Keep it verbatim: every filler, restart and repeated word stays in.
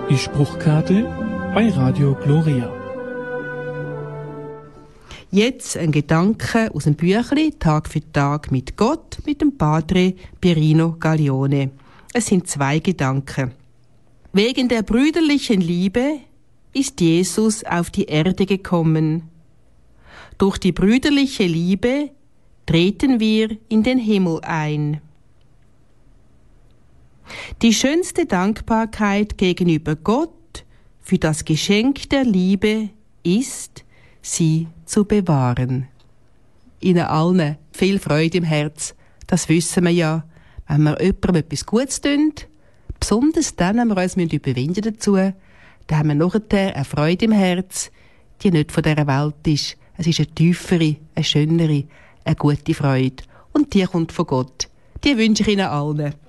Die Spruchkarte bei Radio Gloria. Jetzt ein Gedanke aus dem Büchlein Tag für Tag mit Gott mit dem Padre Pierino Gaglione. Es sind zwei Gedanken. Wegen der brüderlichen Liebe ist Jesus auf die Erde gekommen. Durch die brüderliche Liebe treten wir in den Himmel ein. Die schönste Dankbarkeit gegenüber Gott für das Geschenk der Liebe ist, sie zu bewahren. Ihnen allen viel Freude im Herz, das wissen wir ja, wenn wir jemandem etwas Gutes tun, besonders dann, wenn wir uns überwinden dazu, dann haben wir nachher eine Freude im Herz, die nicht von dieser Welt ist. Es ist eine tiefere, eine schönere, eine gute Freude. Und die kommt von Gott. Die wünsche ich Ihnen allen.